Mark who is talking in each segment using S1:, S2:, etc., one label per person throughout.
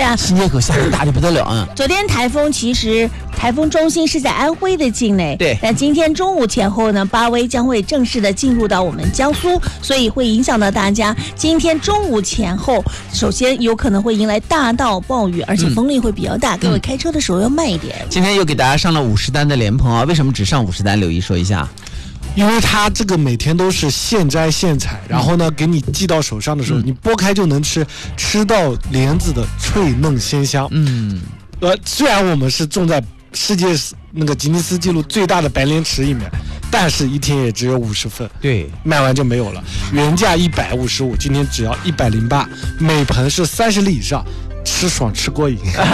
S1: 啊，
S2: 新街口下雨大的不得了啊！
S1: 昨天台风其实台风中心是在安徽的境内，
S2: 对。
S1: 但今天中午前后呢，巴威将会正式的进入到我们江苏，所以会影响到大家。今天中午前后，首先有可能会迎来大到暴雨，而且风力会比较大，各位开车的时候要慢一点。
S2: 今天又给大家上了50单的莲蓬啊，为什么只上50单？柳毅说一下。
S3: 因为它这个每天都是现摘现采，然后呢给你寄到手上的时候，你剥开就能吃，吃到莲子的脆嫩鲜香。虽然我们是种在世界那个吉尼斯纪录最大的白莲池里面，但是一天也只有50份，
S2: 对，
S3: 卖完就没有了。原价155，今天只要108，每盆是30粒以上，吃爽吃过瘾。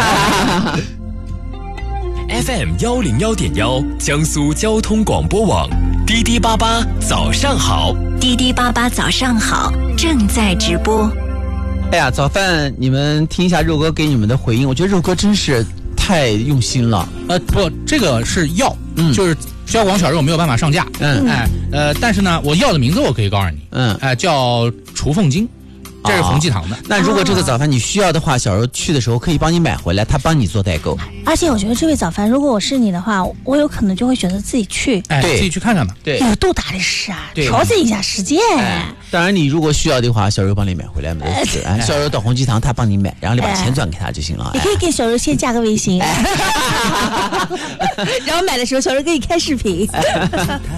S4: FM 101.1，江苏交通广播网，滴滴八八早上好，
S5: 滴滴八八早上好，正在直播。
S2: 哎呀，早饭你们听一下肉哥给你们的回应，我觉得肉哥真是太用心了。
S6: 不，这个是药，就是消广小肉没有办法上架，但是呢，我药的名字我可以告诉你，叫除凤精。这是洪济堂的。
S2: 那如果这个早饭你需要的话，小柔去的时候可以帮你买回来，他帮你做代购。
S1: 而且我觉得这位早饭，如果我是你的话，我有可能就会选择自己去，
S6: 自己去看看嘛。
S2: 对，
S1: 有多大的事啊，调整一下时间。
S2: 当然，你如果需要的话，小柔帮你买回来没事。小柔到洪济堂，他帮你买，然后你把钱转给他就行了。
S1: 你可以给小柔先加个微信，然后买的时候小柔给你开视频。